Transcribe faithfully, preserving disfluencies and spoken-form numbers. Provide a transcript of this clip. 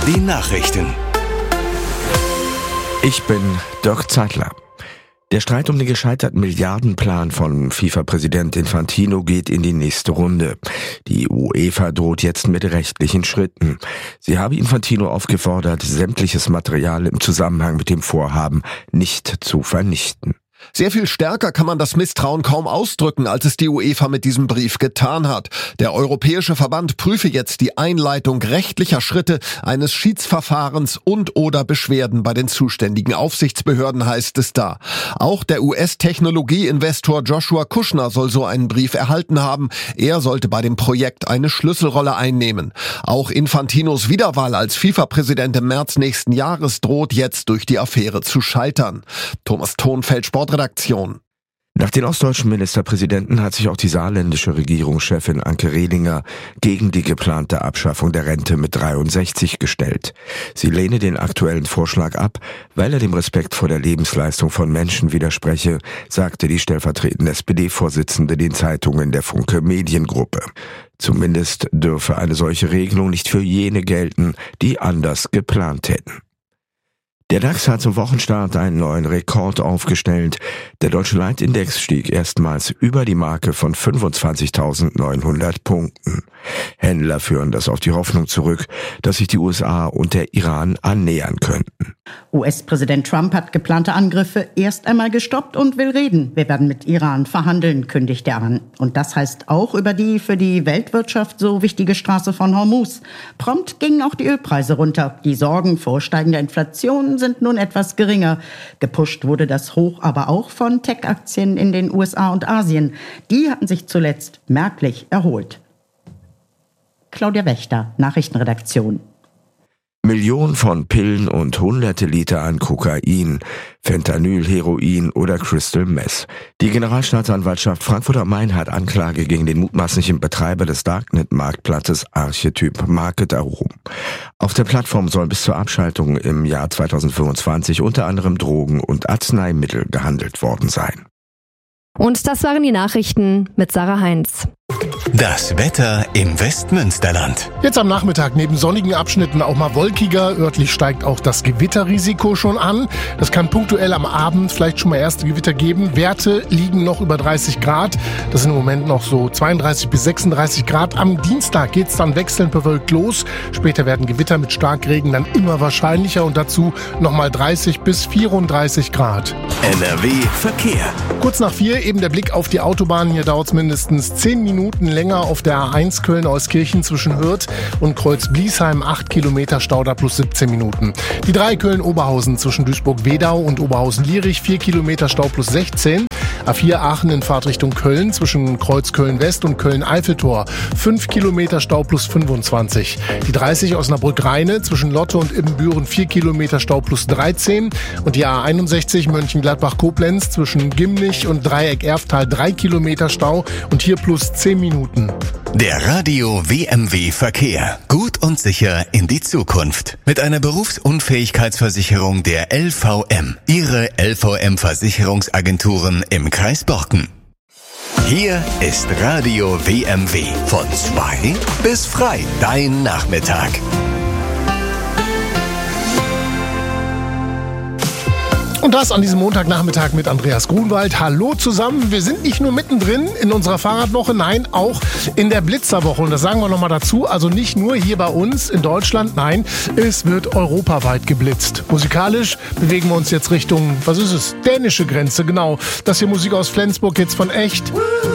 Die Nachrichten. Ich bin Dirk Zeitler. Der Streit um den gescheiterten Milliardenplan von FIFA-Präsident Infantino geht in die nächste Runde. Die UEFA droht jetzt mit rechtlichen Schritten. Sie habe Infantino aufgefordert, sämtliches Material im Zusammenhang mit dem Vorhaben nicht zu vernichten. Sehr viel stärker kann man das Misstrauen kaum ausdrücken, als es die UEFA mit diesem Brief getan hat. Der Europäische Verband prüfe jetzt die Einleitung rechtlicher Schritte eines Schiedsverfahrens und oder Beschwerden bei den zuständigen Aufsichtsbehörden, heißt es da. Auch der U S-Technologieinvestor Joshua Kushner soll so einen Brief erhalten haben. Er sollte bei dem Projekt eine Schlüsselrolle einnehmen. Auch Infantinos Wiederwahl als FIFA-Präsident im März nächsten Jahres droht jetzt durch die Affäre zu scheitern. Thomas Thonfeld, Sport Redaktion. Nach den ostdeutschen Ministerpräsidenten hat sich auch die saarländische Regierungschefin Anke Rehlinger gegen die geplante Abschaffung der Rente mit dreiundsechzig gestellt. Sie lehne den aktuellen Vorschlag ab, weil er dem Respekt vor der Lebensleistung von Menschen widerspreche, sagte die stellvertretende S P D-Vorsitzende den Zeitungen der Funke Mediengruppe. Zumindest dürfe eine solche Regelung nicht für jene gelten, die anders geplant hätten. Der DAX hat zum Wochenstart einen neuen Rekord aufgestellt. Der deutsche Leitindex stieg erstmals über die Marke von fünfundzwanzigtausendneunhundert Punkten. Händler führen das auf die Hoffnung zurück, dass sich die U S A und der Iran annähern könnten. U S-Präsident Trump hat geplante Angriffe erst einmal gestoppt und will reden. Wir werden mit Iran verhandeln, kündigt er an. Und das heißt auch über die für die Weltwirtschaft so wichtige Straße von Hormuz. Prompt gingen auch die Ölpreise runter. Die Sorgen vor steigender Inflation sind nun etwas geringer. Gepusht wurde das Hoch aber auch von Tech-Aktien in den U S A und Asien. Die hatten sich zuletzt merklich erholt. Claudia Wächter, Nachrichtenredaktion. Millionen von Pillen und hunderte Liter an Kokain, Fentanyl, Heroin oder Crystal Meth. Die Generalstaatsanwaltschaft Frankfurt am Main hat Anklage gegen den mutmaßlichen Betreiber des Darknet-Marktplatzes Archetyp Market erhoben. Auf der Plattform sollen bis zur Abschaltung im Jahr zweitausendfünfundzwanzig unter anderem Drogen und Arzneimittel gehandelt worden sein. Und das waren die Nachrichten mit Sarah Heinz. Das Wetter im Westmünsterland. Jetzt am Nachmittag neben sonnigen Abschnitten auch mal wolkiger. Örtlich steigt auch das Gewitterrisiko schon an. Das kann punktuell am Abend vielleicht schon mal erste Gewitter geben. Werte liegen noch über dreißig Grad. Das sind im Moment noch so zweiunddreißig bis sechsunddreißig Grad. Am Dienstag geht's dann wechselnd bewölkt los. Später werden Gewitter mit Starkregen dann immer wahrscheinlicher und dazu nochmal dreißig bis vierunddreißig Grad. N R W Verkehr. Kurz nach vier eben der Blick auf die Autobahn. Hier dauert es mindestens zehn Minuten länger auf der A eins Köln-Euskirchen zwischen Hürth und Kreuz-Bliesheim. acht Kilometer Stauder plus siebzehn Minuten. Die drei Köln-Oberhausen zwischen Duisburg-Wedau und Oberhausen-Lierich. vier Kilometer Stau plus sechzehn. A vier Aachen in Fahrtrichtung Köln zwischen Kreuz Köln-West und Köln-Eiffeltor. fünf Kilometer Stau plus fünfundzwanzig. Die dreißig Osnabrück-Rheine zwischen Lotte und Ibbenbüren. vier Kilometer Stau plus dreizehn. Und die A einundsechzig Mönchengladbach-Koblenz zwischen Gimlich und Dreieck-Erftal. drei Kilometer Stau und hier plus zehn Minuten. Der Radio W M W Verkehr. Gut und sicher in die Zukunft. Mit einer Berufsunfähigkeitsversicherung der L V M. Ihre L V M-Versicherungsagenturen im Kreis Borken. Hier ist Radio W M W. Von zwei bis frei. Dein Nachmittag. Und das an diesem Montagnachmittag mit Andreas Grunwald. Hallo zusammen. Wir sind nicht nur mittendrin in unserer Fahrradwoche, nein, auch in der Blitzerwoche. Und das sagen wir nochmal dazu. Also nicht nur hier bei uns in Deutschland, nein, es wird europaweit geblitzt. Musikalisch bewegen wir uns jetzt Richtung, was ist es, dänische Grenze, genau. Das hier Musik aus Flensburg jetzt von Echt.